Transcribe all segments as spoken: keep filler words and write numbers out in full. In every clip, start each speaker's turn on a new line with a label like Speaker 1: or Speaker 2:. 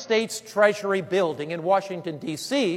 Speaker 1: States Treasury building in Washington, D C,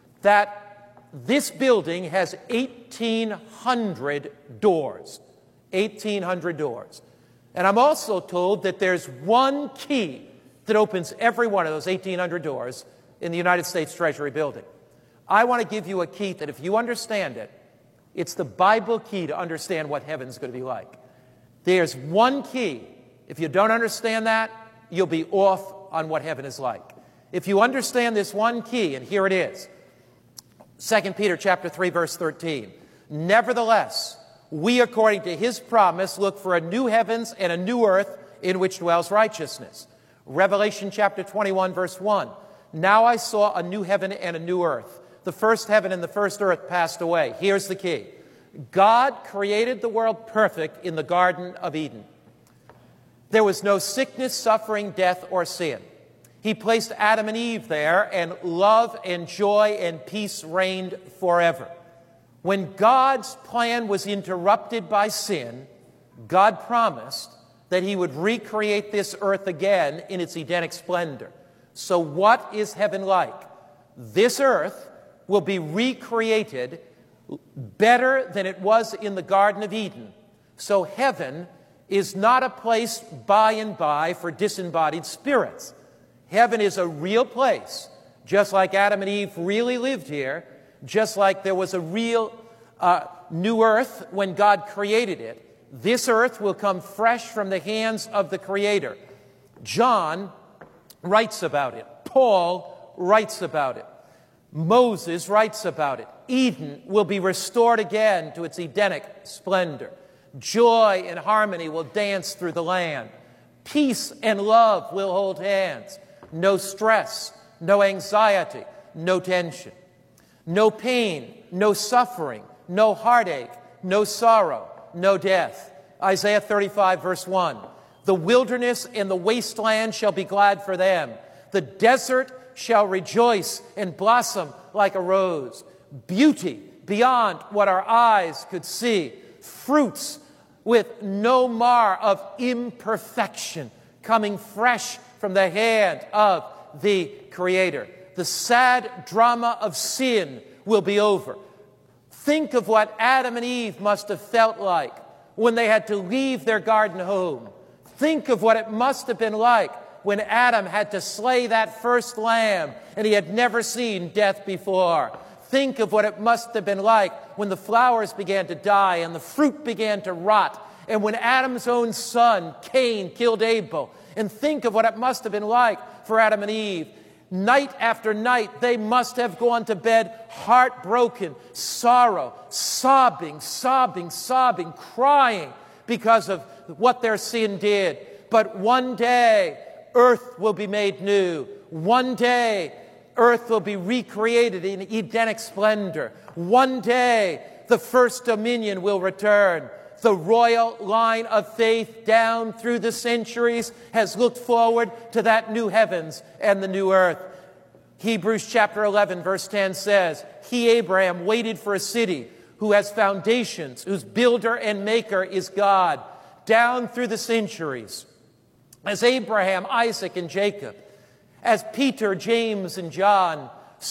Speaker 1: that this building has eighteen hundred doors. eighteen hundred doors. And I'm also told that there's one key that opens every one of those eighteen hundred doors in the United States Treasury building. I want to give you a key that if you understand it, it's the Bible key to understand what heaven's going to be like. There's one key. If you don't understand that, you'll be off on what heaven is like. If you understand this one key, and here it is, Second Peter chapter three, verse thirteen, nevertheless, we, according to his promise, look for a new heavens and a new earth in which dwells righteousness. Revelation chapter twenty-one, verse one, now I saw a new heaven and a new earth. The first heaven and the first earth passed away. Here's the key. God created the world perfect in the Garden of Eden. There was no sickness, suffering, death, or sin. He placed Adam and Eve there, and love and joy and peace reigned forever. When God's plan was interrupted by sin, God promised that he would recreate this earth again in its Edenic splendor. So what is heaven like? This earth will be recreated better than it was in the Garden of Eden. So heaven is not a place by and by for disembodied spirits. Heaven is a real place, just like Adam and Eve really lived here, just like there was a real uh, new earth when God created it. This earth will come fresh from the hands of the Creator. John writes about it. Paul writes about it. Moses writes about it. Eden will be restored again to its Edenic splendor. Joy and harmony will dance through the land. Peace and love will hold hands. No stress, no anxiety, no tension. No pain, no suffering, no heartache, no sorrow, no death. Isaiah thirty-five, verse one. The wilderness and the wasteland shall be glad for them. The desert shall rejoice and blossom like a rose. Beauty beyond what our eyes could see. Fruits with no mar of imperfection coming fresh from the hand of the Creator. The sad drama of sin will be over. Think of what Adam and Eve must have felt like when they had to leave their garden home. Think of what it must have been like when Adam had to slay that first lamb and he had never seen death before. Think of what it must have been like when the flowers began to die and the fruit began to rot, and when Adam's own son, Cain, killed Abel. And think of what it must have been like for Adam and Eve. Night after night, they must have gone to bed heartbroken, sorrow, sobbing, sobbing, sobbing, crying because of what their sin did. But one day, earth will be made new. One day, earth will be recreated in Edenic splendor. One day, the first dominion will return. The royal line of faith down through the centuries has looked forward to that new heavens and the new earth. Hebrews chapter eleven, verse ten says, He, Abraham, waited for a city who has foundations, whose builder and maker is God. Down through the centuries, as Abraham, Isaac, and Jacob, as Peter, James, and John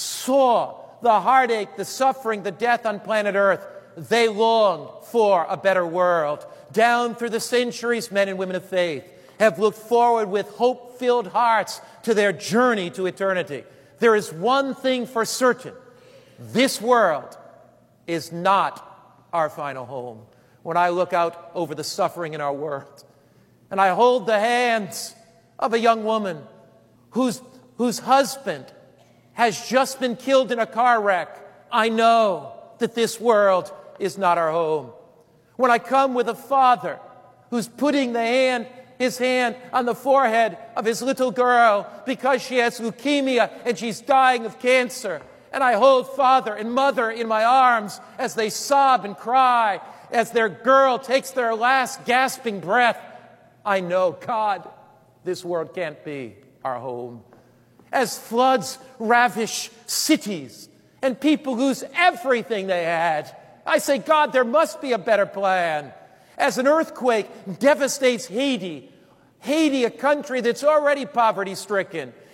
Speaker 1: saw the heartache, the suffering, the death on planet Earth, they longed for a better world. Down through the centuries, men and women of faith have looked forward with hope-filled hearts to their journey to eternity. There is one thing for certain. This world is not our final home. When I look out over the suffering in our world, and I hold the hands of a young woman whose, whose husband has just been killed in a car wreck, I know that this world is not our home. When I come with a father who's putting the hand, his hand on the forehead of his little girl because she has leukemia and she's dying of cancer, and I hold father and mother in my arms as they sob and cry, as their girl takes their last gasping breath, I know, God, this world can't be our home. As floods ravish cities and people lose everything they had, I say, God, there must be a better plan. As an earthquake devastates Haiti, Haiti, a country that's already poverty-stricken,